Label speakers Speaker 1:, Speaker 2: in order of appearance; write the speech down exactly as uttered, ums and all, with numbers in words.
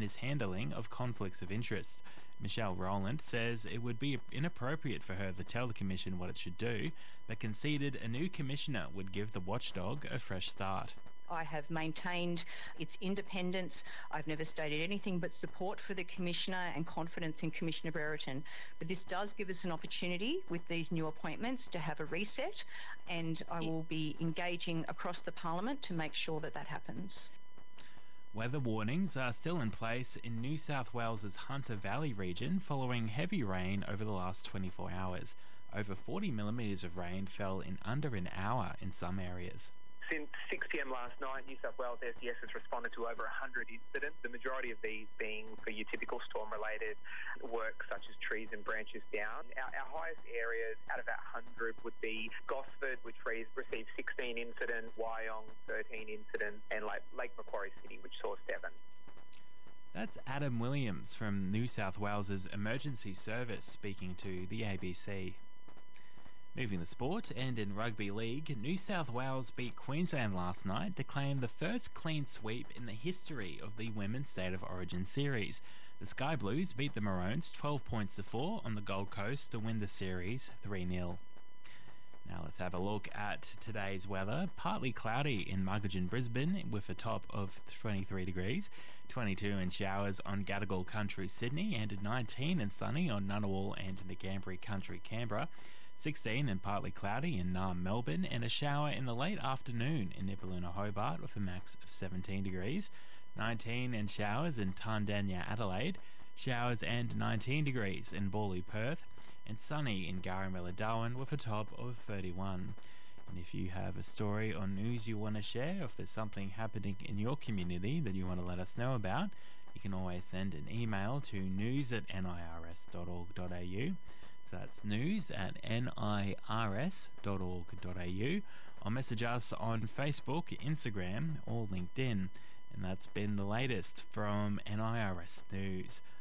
Speaker 1: his handling of conflicts of interest. Michelle Rowland says it would be inappropriate for her to tell the Commission what it should do, but conceded a new commissioner would give the watchdog a fresh start.
Speaker 2: I have maintained its independence. I've never stated anything but support for the Commissioner and confidence in Commissioner Brereton. But this does give us an opportunity with these new appointments to have a reset, and I will be engaging across the Parliament to make sure that that happens.
Speaker 1: Weather warnings are still in place in New South Wales's Hunter Valley region following heavy rain over the last twenty-four hours. Over forty millimetres of rain fell in under an hour in some areas.
Speaker 3: Since six p m last night, New South Wales S D S has responded to over one hundred incidents, the majority of these being for your typical storm-related work such as trees and branches down. Our, our highest areas out of that one hundred would be Gosford, which received sixteen incidents, Wyong, thirteen incidents, and Lake, Lake Macquarie City, which saw seven.
Speaker 1: That's Adam Williams from New South Wales's Emergency Service speaking to the A B C. Moving the sport, and in Rugby League, New South Wales beat Queensland last night to claim the first clean sweep in the history of the Women's State of Origin series. The Sky Blues beat the Maroons twelve points to four on the Gold Coast to win the series three nil. Now let's have a look at today's weather. Partly cloudy in Muggeridge, Brisbane with a top of twenty-three degrees, twenty-two in showers on Gadigal Country, Sydney, and nineteen and sunny on Ngunnawal and Ngambri Country, Canberra, sixteen and partly cloudy in Naarm, Melbourne, and a shower in the late afternoon in Nipaluna, Hobart with a max of seventeen degrees, nineteen and showers in Tandanya, Adelaide, showers and nineteen degrees in Bawley, Perth, and sunny in Garimella, Darwin with a top of thirty-one. And if you have a story or news you want to share, if there's something happening in your community that you want to let us know about, you can always send an email to news at nirs dot org dot a u. So that's news at nirs dot org dot a u, or message us on Facebook, Instagram, or LinkedIn. And that's been the latest from N I R S News.